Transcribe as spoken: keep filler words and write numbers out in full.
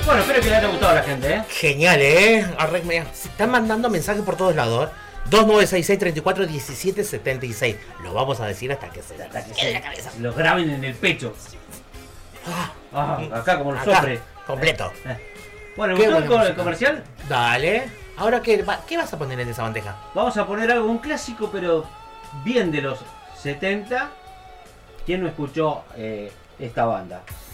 Bueno, espero que le haya gustado a la gente, ¿eh? Genial, ¿eh? Arre, me- se están mandando mensajes por todos lados. dos nueve seis seis, tres cuatro, uno siete siete seis. Lo vamos a decir hasta que se Hasta que quede se la cabeza. los graben en el pecho. Ah, Ah, acá como los acá, hombres. completo. Eh. Bueno, ¿le Qué gustó el, buena co- el música. comercial? Dale. Ahora, ¿qué, va- ¿qué vas a poner en esa bandeja? Vamos a poner algo, un clásico, pero bien de los setenta. ¿Quién no escuchó eh, esta banda?